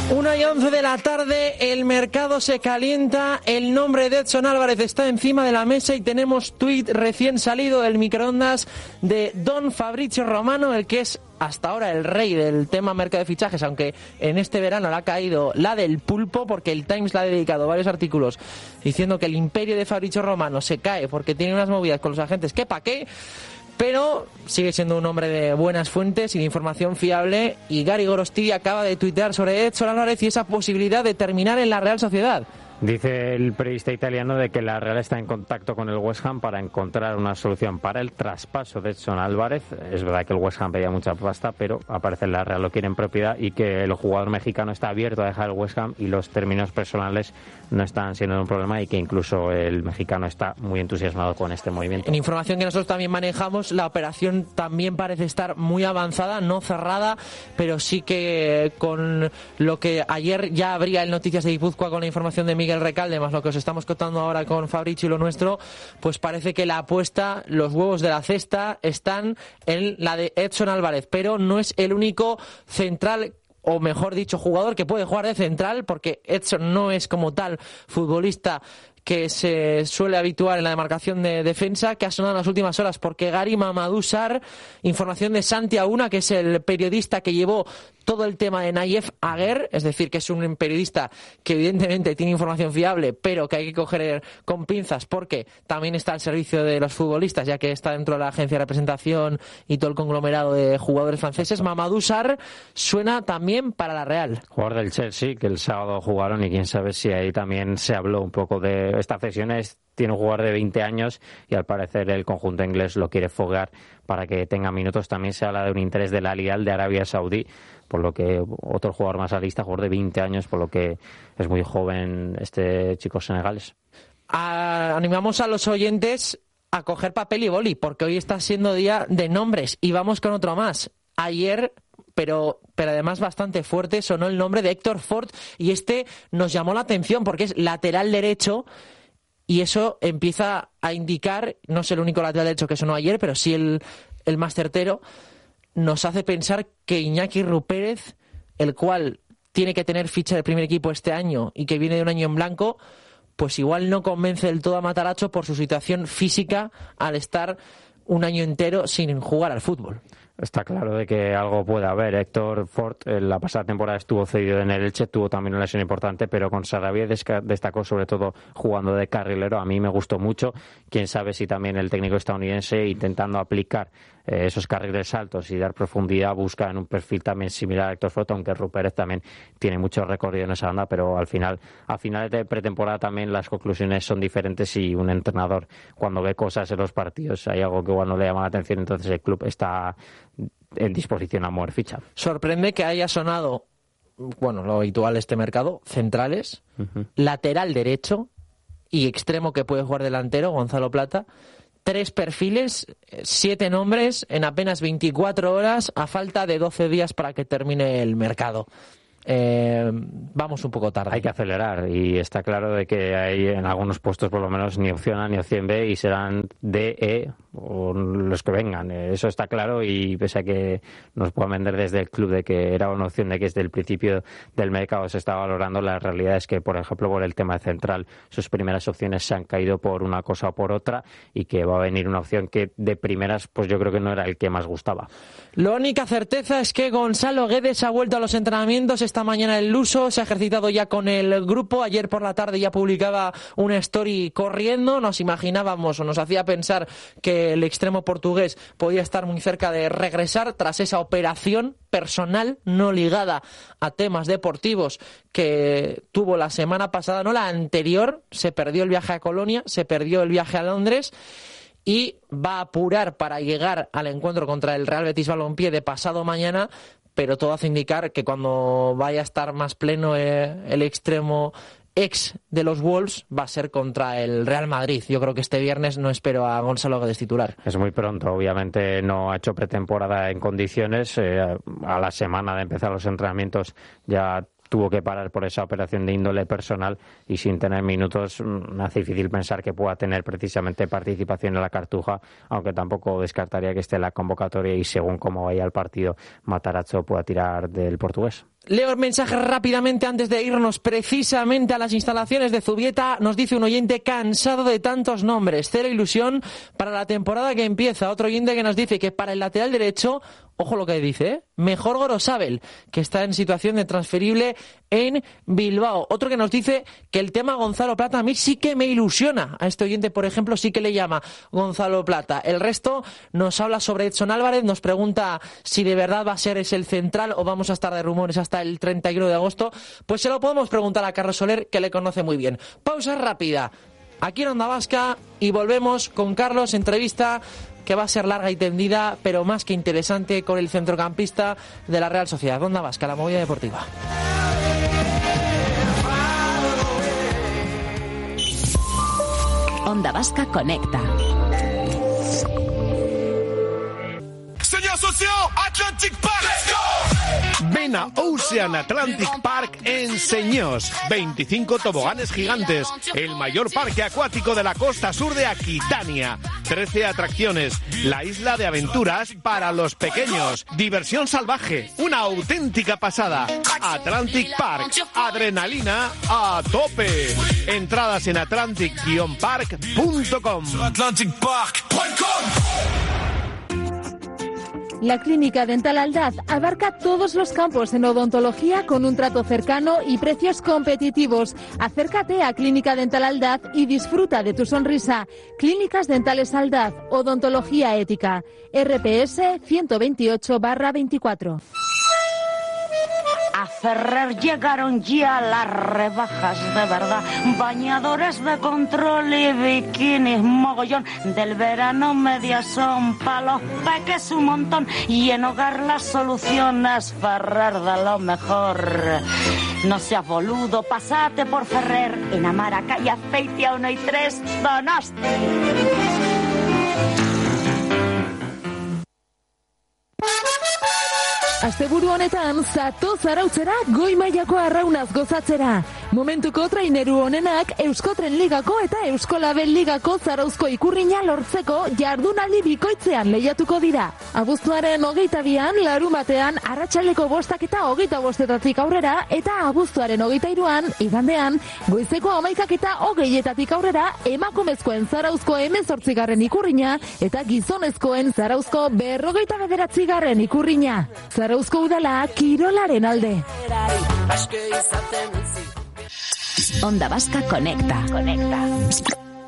1:11 de la tarde, el mercado se calienta, el nombre de Edson Álvarez está encima de la mesa y tenemos tuit recién salido del microondas de don Fabrizio Romano, el que es hasta ahora el rey del tema mercado de fichajes, aunque en este verano le ha caído la del pulpo, porque el Times le ha dedicado varios artículos diciendo que el imperio de Fabrizio Romano se cae porque tiene unas movidas con los agentes que pa' qué. Pero sigue siendo un hombre de buenas fuentes y de información fiable, y Gary Gorostivi acaba de tuitear sobre Edson Álvarez y esa posibilidad de terminar en la Real Sociedad. Dice el periodista italiano de que la Real está en contacto con el West Ham para encontrar una solución para el traspaso de Edson Álvarez. Es verdad que el West Ham pedía mucha pasta, pero al parecer la Real lo quiere en propiedad y que el jugador mexicano está abierto a dejar el West Ham y los términos personales no están siendo un problema y que incluso el mexicano está muy entusiasmado con este movimiento. En información que nosotros también manejamos, la operación también parece estar muy avanzada, no cerrada, pero sí que con lo que ayer ya abría el Noticias de Guipúzcoa con la información de Miguel Recalde, más lo que os estamos contando ahora con Fabrizio y lo nuestro, pues parece que la apuesta, los huevos de la cesta están en la de Edson Álvarez, pero no es el único central, o mejor dicho, jugador que puede jugar de central, porque Edson no es como tal futbolista que se suele habituar en la demarcación de defensa, que ha sonado en las últimas horas, porque Gary Mamadou Sarr, información de Santi Auna, que es el periodista que llevó todo el tema de Nayef Aguer, es decir, que es un periodista que evidentemente tiene información fiable, pero que hay que coger con pinzas porque también está al servicio de los futbolistas, ya que está dentro de la agencia de representación y todo el conglomerado de jugadores franceses. Mamadou Sarr suena también para la Real. Jugador del Chelsea, que el sábado jugaron, y quién sabe si ahí también se habló un poco de esta cesión. Tiene un jugador de 20 años y al parecer el conjunto inglés lo quiere foguear para que tenga minutos. También se habla de un interés del Al Hilal de Arabia Saudí, por lo que otro jugador más alista, jugador de 20 años, por lo que es muy joven este chico senegales. Animamos a los oyentes a coger papel y boli, porque hoy está siendo día de nombres y vamos con otro más. Ayer, pero además bastante fuerte, sonó el nombre de Héctor Fort y este nos llamó la atención porque es lateral derecho. Y eso empieza a indicar, no es el único lateral derecho que sonó ayer, pero sí el más certero, nos hace pensar que Iñaki Rupérez, el cual tiene que tener ficha del primer equipo este año y que viene de un año en blanco, pues igual no convence del todo a Matarazzo por su situación física al estar un año entero sin jugar al fútbol. Está claro de que algo puede haber. Héctor Fort la pasada temporada estuvo cedido en el Elche, tuvo también una lesión importante, pero con Sarabia destacó sobre todo jugando de carrilero. A mí me gustó mucho. Quién sabe si también el técnico estadounidense, intentando aplicar esos carriles altos y dar profundidad, busca en un perfil también similar a Héctor Fort, aunque Rupérez también tiene mucho recorrido en esa banda, pero al final, a finales de pretemporada también las conclusiones son diferentes y un entrenador, cuando ve cosas en los partidos, hay algo que igual no le llama la atención, entonces el club está en disposición a mover ficha. Sorprende que haya sonado, bueno, lo habitual de este mercado, centrales, lateral derecho y extremo que puede jugar delantero, Gonzalo Plata. 3 perfiles, 7 nombres en apenas 24 horas, a falta de 12 días para que termine el mercado. Vamos un poco tarde. Hay que acelerar y está claro de que hay en algunos puestos por lo menos ni opción A ni opción B y serán D, E o los que vengan. Eso está claro y pese a que nos puedan vender desde el club de que era una opción de que desde el principio del mercado se está valorando, la realidad es que, por ejemplo, por el tema central, sus primeras opciones se han caído por una cosa o por otra y que va a venir una opción que de primeras pues yo creo que no era el que más gustaba. La única certeza es que Gonzalo Guedes ha vuelto a los entrenamientos esta mañana el luso, se ha ejercitado ya con el grupo, ayer por la tarde ya publicaba una story corriendo, nos imaginábamos o nos hacía pensar que el extremo portugués podía estar muy cerca de regresar tras esa operación personal no ligada a temas deportivos que tuvo la semana pasada, no la anterior, se perdió el viaje a Colonia, se perdió el viaje a Londres y va a apurar para llegar al encuentro contra el Real Betis Balompié de pasado mañana, pero todo hace indicar que cuando vaya a estar más pleno el extremo ex de los Wolves va a ser contra el Real Madrid. Yo creo que este viernes no espero a Gonzalo Guedes titular. Es muy pronto, obviamente no ha hecho pretemporada en condiciones, a la semana de empezar los entrenamientos ya tuvo que parar por esa operación de índole personal y sin tener minutos me hace difícil pensar que pueda tener precisamente participación en la Cartuja, aunque tampoco descartaría que esté en la convocatoria y según cómo vaya el partido Matarazzo pueda tirar del portugués. Leo el mensaje rápidamente antes de irnos precisamente a las instalaciones de Zubieta. Nos dice un oyente cansado de tantos nombres, cero ilusión para la temporada que empieza. Otro oyente que nos dice que para el lateral derecho, ojo lo que dice, mejor Gorosabel, que está en situación de transferible en Bilbao. Otro que nos dice que el tema Gonzalo Plata a mí sí que me ilusiona. A este oyente, por ejemplo, sí que le llama Gonzalo Plata. El resto nos habla sobre Edson Álvarez, nos pregunta si de verdad va a ser ese el central o vamos a estar de rumores hasta el 31 de agosto. Pues se lo podemos preguntar a Carlos Soler, que le conoce muy bien. Pausa rápida aquí en Onda Vasca y volvemos con Carlos, entrevista que va a ser larga y tendida, pero más que interesante, con el centrocampista de la Real Sociedad. Onda Vasca, la movida deportiva. Onda Vasca conecta. Señor socio, Atlantic Park. Let's go. Ven a Ocean Atlantic Park en Señós. 25 toboganes gigantes, el mayor parque acuático de la costa sur de Aquitania. 13 atracciones, la isla de aventuras para los pequeños. Diversión salvaje, una auténtica pasada. Atlantic Park, adrenalina a tope. Entradas en atlantic-park.com. La Clínica Dental Aldaz abarca todos los campos en odontología con un trato cercano y precios competitivos. Acércate a Clínica Dental Aldaz y disfruta de tu sonrisa. Clínicas Dentales Aldaz, odontología ética. RPS 128/24. A Ferrer llegaron ya las rebajas de verdad. Bañadores de control y bikinis mogollón. Del verano medias son pa' los peques un montón. Y en hogar las soluciones Ferrer de lo mejor. No seas boludo, pasate por Ferrer. En Amara, calle Azpeitia 1 y 3, Donosti. Asteburu honetan, zatoz arautzera goi mailako arraunaz gozatzera. Momentuko traineru honenak Euskotren Ligako eta Euskolabel Ligako zarauzko ikurrina lortzeko jardunaldi bikoitzean lehiatuko dira. Abuztuaren 22an, larunbatean, arratsaldeko 5 eta 25 aurrera, eta abuztuaren 23an, igandean, goizeko 11 eta 20 aurrera, emakumezkoen zarauzko 18. ikurrina eta gizonezkoen zarauzko 49. ikurrina. Zarauzko udala kirolaren alde. Onda Vasca conecta.